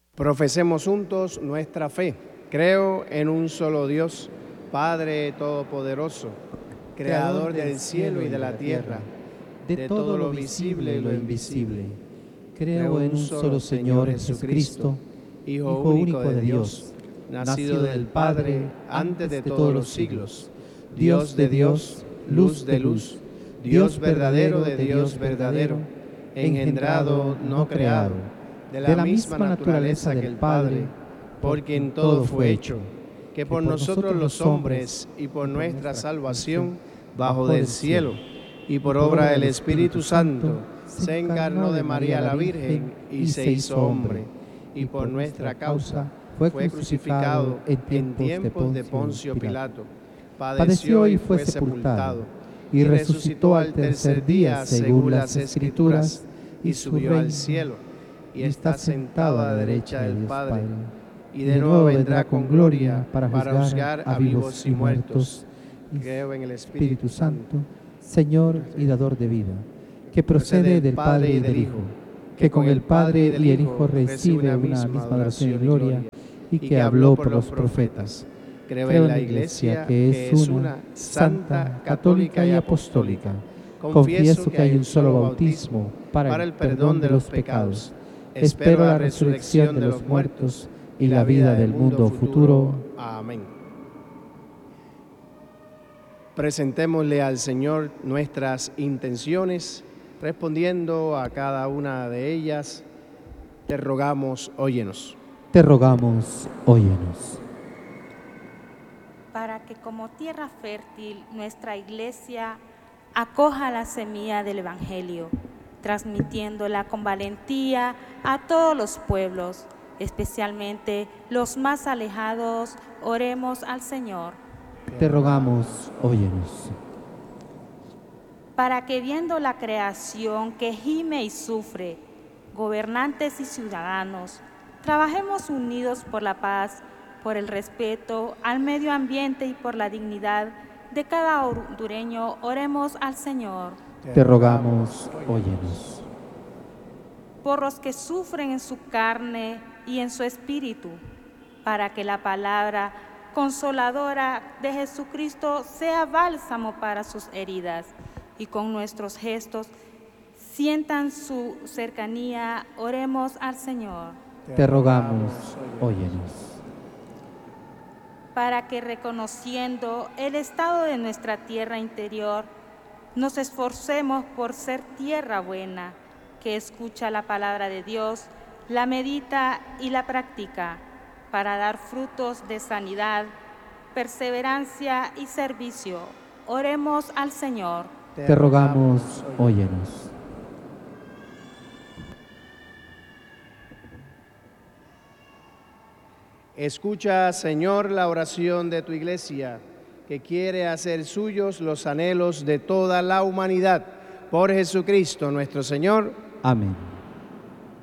Profesemos juntos nuestra fe. Creo en un solo Dios, Padre Todopoderoso, Creador del cielo y de la tierra, de todo lo visible y lo invisible. Creo en un solo Señor Jesucristo, Hijo único de Dios, nacido del Padre antes de todos los siglos, Dios de Dios, luz de luz, Dios verdadero de Dios verdadero, engendrado, no creado, de la misma naturaleza que el Padre, por quien todo fue hecho, que por nosotros los hombres y por nuestra salvación bajo del cielo, y por obra del Espíritu Santo, se encarnó de María la Virgen y se hizo hombre, y por nuestra causa fue crucificado en tiempos de Poncio Pilato, padeció y fue sepultado, y resucitó al tercer día según las Escrituras, y subió al cielo, y está sentado a la derecha del Padre, y de nuevo vendrá con gloria para juzgar a vivos y muertos. Creo en el Espíritu Santo, Señor y dador de vida, que procede del Padre y del Hijo, que con el Padre y el Hijo recibe una misma adoración y gloria, y que habló por los profetas. Creo en la Iglesia, que es una, santa, católica y apostólica. Confieso que hay un solo bautismo para el perdón de los pecados. Espero la resurrección de los muertos y la vida del mundo futuro. Amén. Presentémosle al Señor nuestras intenciones, respondiendo a cada una de ellas. Te rogamos, óyenos. Te rogamos, óyenos. Para que como tierra fértil nuestra Iglesia acoja la semilla del Evangelio, transmitiéndola con valentía a todos los pueblos, especialmente los más alejados, oremos al Señor. Te rogamos, óyenos. Para que viendo la creación que gime y sufre, gobernantes y ciudadanos, trabajemos unidos por la paz, por el respeto al medio ambiente y por la dignidad de cada hondureño, oremos al Señor. Te rogamos, óyenos. Por los que sufren en su carne y en su espíritu, para que la palabra consoladora de Jesucristo sea bálsamo para sus heridas, y con nuestros gestos sientan su cercanía, oremos al Señor. Te rogamos, óyenos. Para que reconociendo el estado de nuestra tierra interior, nos esforcemos por ser tierra buena, que escucha la palabra de Dios, la medita y la practica, para dar frutos de sanidad, perseverancia y servicio. Oremos al Señor. Te rogamos, óyenos. Escucha, Señor, la oración de tu Iglesia, que quiere hacer suyos los anhelos de toda la humanidad. Por Jesucristo nuestro Señor. Amén.